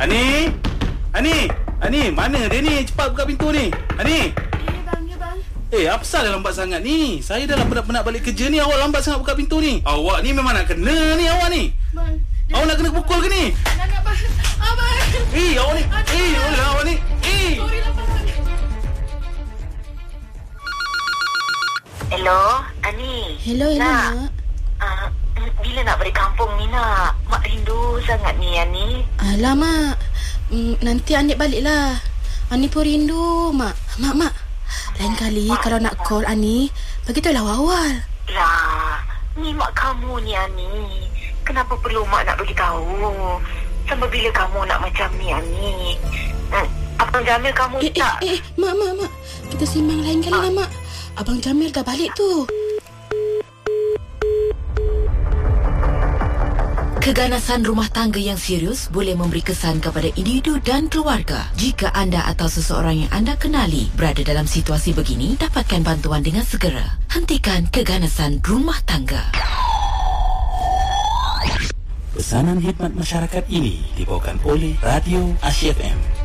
Ani, mana dia ni? Cepat buka pintu ni. Ani. Ya bang. Apa salah lambat sangat ni? Saya dah penat balik kerja ni. Awak lambat sangat buka pintu ni. Awak ni memang nak kena ni awak ni. Bang. Awak nak kena pukul ke ni? Nak bang. Abang. Awak ni. Awak ni. Sorry lah bang. Hello, Ani. Hello, Nak. Bila nak balik kampung ni, Nak? Mak rindu sangat ni, Ani. Alamak. Nanti Anik balik lah. Ani pun rindu, Mak. Mak. Lain kali kalau nak call Ani, beritahulah awal. Lah, ni mak kamu ni, Ani. Kenapa perlu mak nak beritahu? Sampai bila kamu nak macam ni, Ani? Abang Jamil kamu tak... Mak. Kita simbang lain kali lah, Mak. Abang Jamil dah balik tu. Keganasan rumah tangga yang serius boleh memberi kesan kepada individu dan keluarga. Jika anda atau seseorang yang anda kenali berada dalam situasi begini, dapatkan bantuan dengan segera. Hentikan keganasan rumah tangga. Pesanan khidmat masyarakat ini dibawakan oleh Radio Asia FM.